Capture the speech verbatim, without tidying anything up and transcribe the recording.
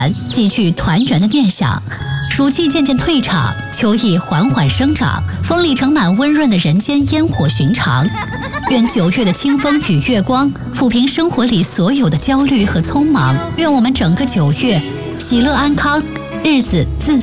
寄去团圆的念想。暑气渐渐退场，秋意缓缓生长，风里盛满温润的人间烟火寻常。愿九月的清风与月光抚平生活里所有的焦虑和匆忙。愿我们整个九月喜乐安康，日子自